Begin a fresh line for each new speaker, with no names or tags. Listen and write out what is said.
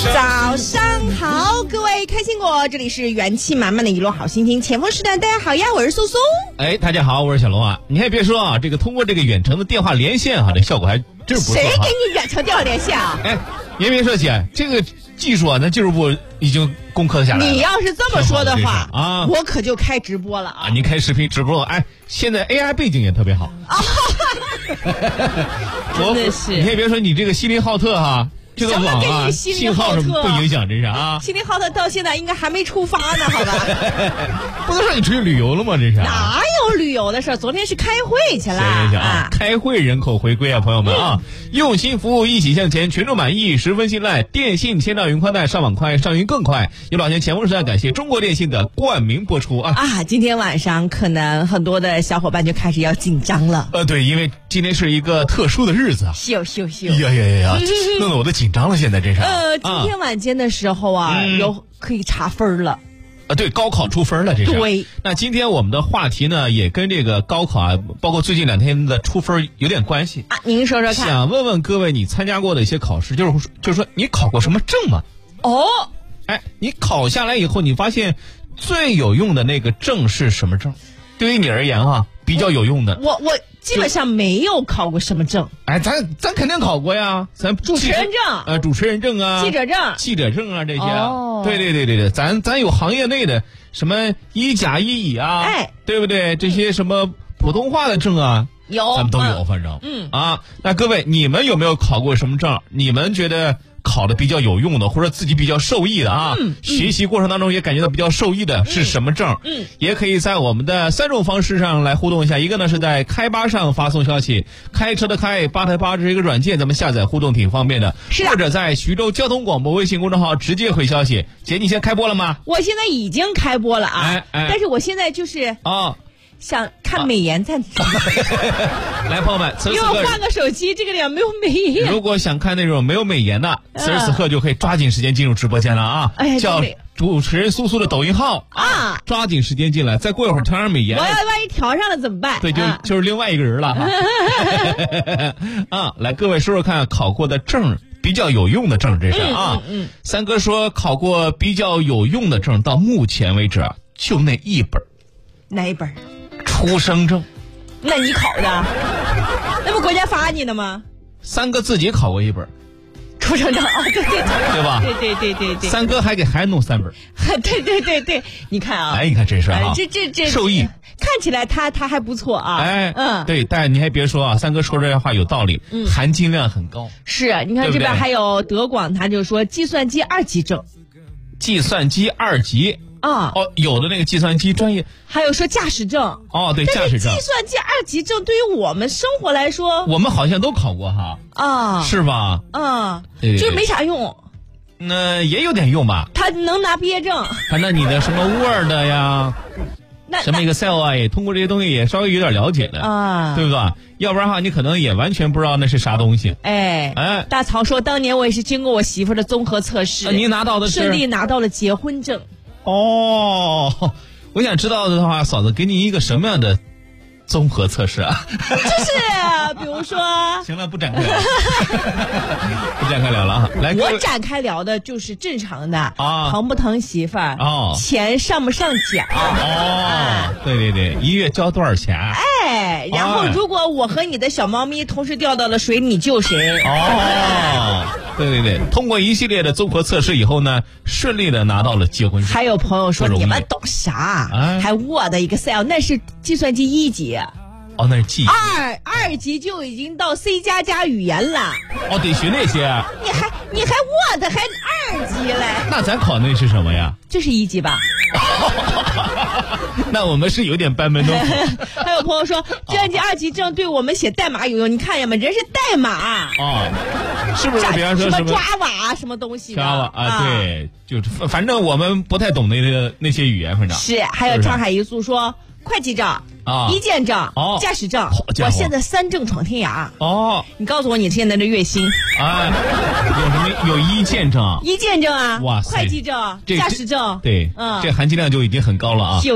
早上好，各位开心果，这里是元气满满的一路好心情，前锋时段，大家好呀，我是苏苏。
哎，大家好，我是小龙啊。你还别说啊，这个通过这个远程的电话连线啊，这效果还真是不错。
谁给你远程电话连线啊？
哎，您别说姐，这个技术啊，咱技术部已经攻克下来了。
你要是这么说的话
啊，
我可就开直播了啊！
您开视频直播，哎，现在 AI 背景也特别好。
真的是，
你也别说你这个锡林浩特哈。这个网啊，
信
号什么不影响，这是啊。
锡林浩特到现在应该还没出发呢，好吧？
不能让你出去旅游了吗？这是
哪有旅游的事？昨天是开会去了。
行啊，开会人口回归啊，朋友们啊，用心服务，一起向前，群众满意，十分信赖。电信千兆云宽带，上网快，上云更快。有老钱前锋时代，感谢中国电信的冠名播出啊！
啊，今天晚上可能很多的小伙伴就开始要紧张了。
对，因为今天是一个特殊的日子啊。
咻咻咻！
呀，弄得我都紧张了，现在真是。
今天晚间的时候啊，有可以查分了。
对，高考出分了，这是。
对。
那今天我们的话题呢，也跟这个高考啊，包括最近2天的出分有点关系
啊。您说说看。
想问问各位，你参加过的一些考试，就是说你考过什么证吗？
哦。
哎，你考下来以后，你发现最有用的那个证是什么证？对于你而言啊，比较有用的。
我基本上没有考过什么证。
哎，咱肯定考过呀，咱
主持人证，
主持人证啊，
记者证
啊这些。
哦，
对，咱有行业内的什么1甲1乙啊，
哎，
对不对？这些什么普通话的证啊，
有，
咱们都有，反正那各位，你们有没有考过什么证？你们觉得考的比较有用的，或者自己比较受益的啊？学习过程当中也感觉到比较受益的是什么证？也可以在我们的3种方式上来互动一下。一个呢是在开吧上发送消息，开车的开，8台8这是一个软件，咱们下载互动挺方便的。
是。
或者在徐州交通广播微信公众号直接回消息。姐，你现在开播了吗？
我现在已经开播了啊，但是我现在就是想看美颜暂停。
来，朋友们，
因为我换个手机，这个里面没有美颜。
如果想看那种没有美颜的，此时此刻就可以抓紧时间进入直播间了啊！叫主持人苏苏的抖音号啊，抓紧时间进来。再过一会儿调上美颜，
我要万一调上了怎么办？
对，就是另外一个人了啊！来，各位说说看，考过的证比较有用的证，这是啊。三哥说考过比较有用的证，到目前为止就那一本。
哪一本？
出生证。
那你考的？那不国家发你的吗？
三哥自己考过一本
出生证啊，对
吧？
对，
三哥还给孩子弄3本。
对，你看啊，
哎，你看真是啊，
这
受益，
看起来他还不错啊。
对，但你还别说啊，三哥说这话有道理，含金量很高。
是，你看这边还有德广，他就说计算机2级证，
计算机2级。有的那个计算机专业，
还有说驾驶证。
对，驾驶证。
计算机2级证对于我们生活来说，
我们好像都考过哈。是吧？
就是没啥用。
那也有点用吧？
他能拿毕业证。
反正你的什么 Word 呀，什么 Excel 啊，也通过这些东西也稍微有点了解的对不对？要不然的话，你可能也完全不知道那是啥东西。
哎，大曹说，当年我也是经过我媳妇的综合测试，
你拿到的是
顺利拿到了结婚证。
我想知道的话，嫂子给你一个什么样的综合测试啊？
就是比如说，
行了，不展开聊，不展开聊了啊。来，
我展开聊的就是正常的疼不疼媳妇儿钱上不上缴
对，1月交多少钱？
然后如果我和你的小猫咪同时掉到了水，你救谁？
对，通过一系列的综合测试以后呢，顺利的拿到了结婚证。
还有朋友说你们懂啥？还 Word、Excel， 那是计算机1级。
那是记忆。
二级就已经到 C++ 语言了。
得学那些。
你还 Word 还2级嘞？
那咱考那是什么呀？
这是1级吧？
那我们是有点班门弄斧。
还有朋友说，计算机2级证对我们写代码有用，你看见没？人是代码
是不是？比方说
什么 Java 什么东西的
Java 对，就是反正我们不太懂那些语言，反正
是。还有沧海一粟说，会计证一建证驾驶证，我现在3证闯天涯。你告诉我你现在的月薪？
有一建证
啊，
哇塞，
会计证、驾驶证，
对，这含金量就已经很高了啊。